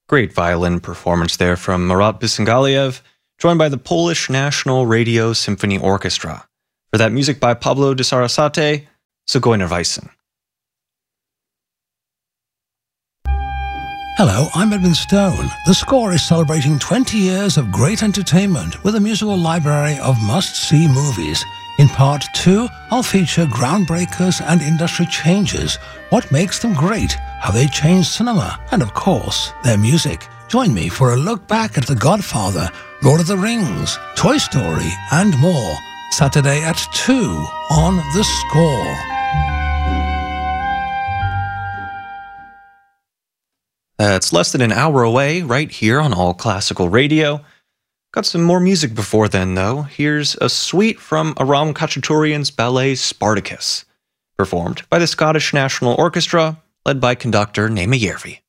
Great violin performance there from Marat Bisangaliev, joined by the Polish National Radio Symphony Orchestra. For that music by Pablo de Sarasate, Zigeunerweisen. Hello, I'm Edmund Stone. The Score is celebrating 20 years of great entertainment with a musical library of must-see movies. In Part 2, I'll feature groundbreakers and industry changes, what makes them great, how they changed cinema, and of course, their music. Join me for a look back at The Godfather, Lord of the Rings, Toy Story, and more. Saturday at 2 on The Score. It's less than an hour away, right here on All Classical Radio. Got some more music before then, though. Here's a suite from Aram Khachaturian's ballet Spartacus, performed by the Scottish National Orchestra, led by conductor Naima Järvi.